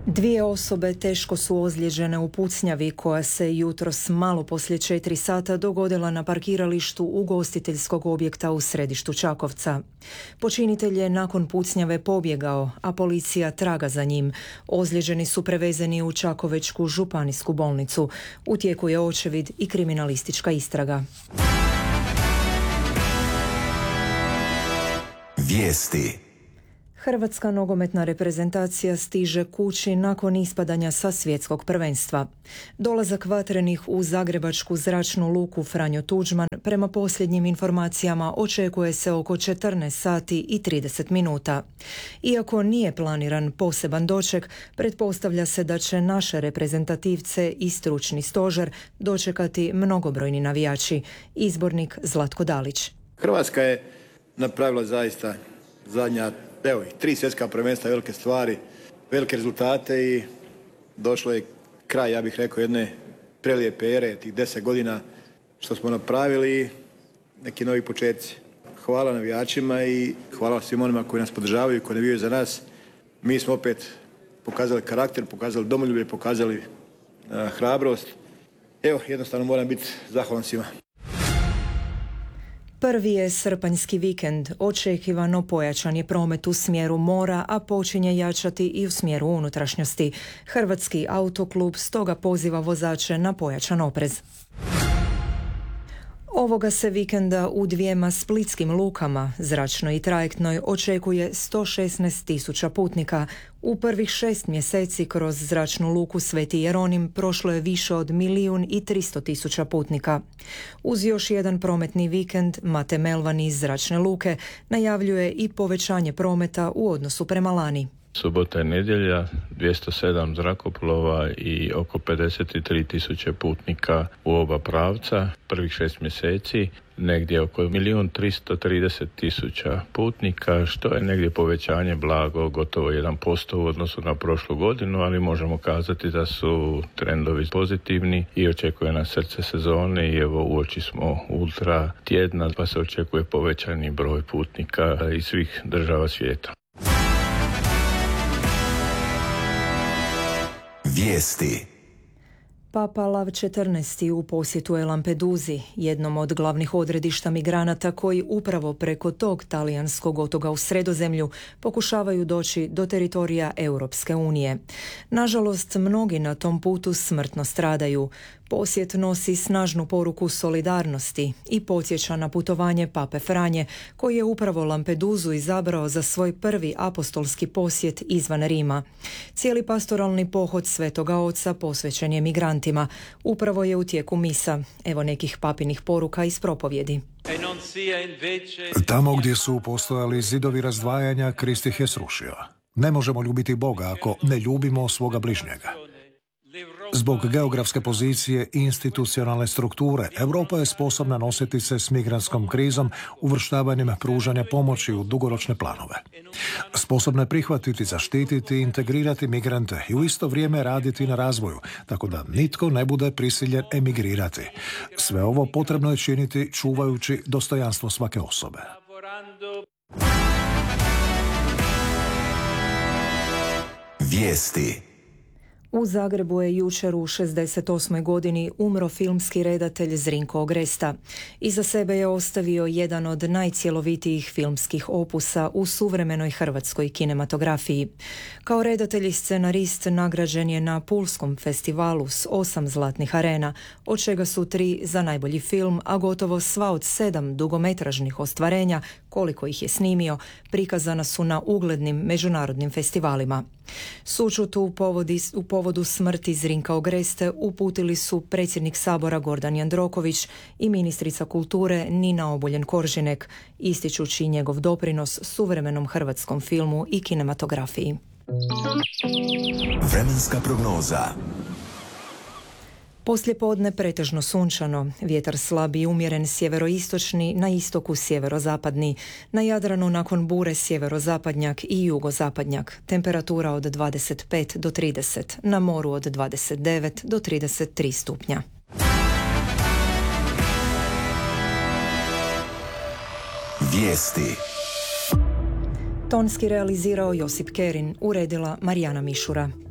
Dvije osobe teško su ozlijeđene u pucnjavi koja se jutros malo poslije 4 sata dogodila na parkiralištu ugostiteljskog objekta u središtu Čakovca. Počinitelj je nakon pucnjave pobjegao, a policija traga za njim. Ozlijeđeni su prevezeni u Čakovečku županijsku bolnicu. U tijeku je očevid i kriminalistička istraga. Vijesti. Hrvatska nogometna reprezentacija stiže kući nakon ispadanja sa svjetskog prvenstva. Dolazak vatrenih u zagrebačku zračnu luku Franjo Tuđman prema posljednjim informacijama očekuje se oko 14 sati i 30 minuta. Iako nije planiran poseban doček, pretpostavlja se da će naše reprezentativce i stručni stožer dočekati mnogobrojni navijači. Izbornik Zlatko Dalić. Hrvatska je napravila zaista zadnja 3 svjetska prvenstva, velike stvari, velike rezultate i došlo je kraj, ja bih rekao, jedne prelijepe ere, tih 10 godina što smo napravili i neki novi početci. Hvala navijačima i hvala svim onima koji nas podržavaju i koji navijaju za nas. Mi smo opet pokazali karakter, pokazali domoljublje, pokazali hrabrost. Evo, jednostavno moram biti zahvalan svima. Prvi je srpanjski vikend. Očekivano pojačan je promet u smjeru mora, a počinje jačati i u smjeru unutrašnjosti. Hrvatski autoklub stoga poziva vozače na pojačan oprez. Ovoga se vikenda u dvijema splitskim lukama, zračnoj i trajektnoj, očekuje 116.000 putnika. U prvih 6 mjeseci kroz zračnu luku Sveti Jeronim prošlo je više od 1.300.000 putnika. Uz još jedan prometni vikend, Mate Melvan iz zračne luke najavljuje i povećanje prometa u odnosu prema lani. Subota i nedjelja, 207 zrakoplova i oko 53.000 putnika u oba pravca. Prvih 6 mjeseci negdje oko 1.330.000 putnika, što je negdje povećanje blago, gotovo 1% u odnosu na prošlu godinu, ali možemo kazati da su trendovi pozitivni i očekuje nas srce sezone i evo uoči smo ultra tjedna, pa se očekuje povećani broj putnika iz svih država svijeta. Vijesti. Papa Lav XIV u posjetu je Lampeduzi, jednom od glavnih odredišta migranata koji upravo preko tog talijanskog otoka u Sredozemlju pokušavaju doći do teritorija Europske unije. Nažalost, mnogi na tom putu smrtno stradaju. Posjet nosi snažnu poruku solidarnosti i podsjeća na putovanje Pape Franje, koji je upravo Lampeduzu izabrao za svoj prvi apostolski posjet izvan Rima. Cijeli pastoralni pohod Svetoga Oca posvećen je migrantima. Upravo je u tijeku misa. Evo nekih papinih poruka iz propovjedi. Tamo gdje su postojali zidovi razdvajanja, Krist ih je srušio. Ne možemo ljubiti Boga ako ne ljubimo svoga bližnjega. Zbog geografske pozicije i institucionalne strukture, Europa je sposobna nositi se s migrantskom krizom uvrštavanjem pružanja pomoći u dugoročne planove. Sposobna je prihvatiti, zaštititi i integrirati migrante i u isto vrijeme raditi na razvoju, tako da nitko ne bude prisiljen emigrirati. Sve ovo potrebno je činiti čuvajući dostojanstvo svake osobe. Vijesti. U Zagrebu je jučer u 68. godini umro filmski redatelj Zrinko Ogresta. Iza sebe je ostavio jedan od najcjelovitijih filmskih opusa u suvremenoj hrvatskoj kinematografiji. Kao redatelj i scenarist nagrađen je na Pulskom festivalu s 8 zlatnih arena, od čega su 3 za najbolji film, a gotovo sva od 7 dugometražnih ostvarenja, koliko ih je snimio, prikazana su na uglednim međunarodnim festivalima. Sućut u povodu smrti Zrinka Ogreste uputili su predsjednik Sabora Gordan Jandroković i ministrica kulture Nina Obuljen-Koržinek, ističući njegov doprinos suvremenom hrvatskom filmu i kinematografiji. Vremenska prognoza. Poslijepodne pretežno sunčano, vjetar slab i umjeren sjeveroistočni, na istoku sjeverozapadni, na Jadranu nakon bure sjeverozapadnjak i jugozapadnjak, temperatura od 25 do 30, na moru od 29 do 33 stupnja. Vijesti. Tonski realizirao Josip Kerin, uredila Marijana Mišura.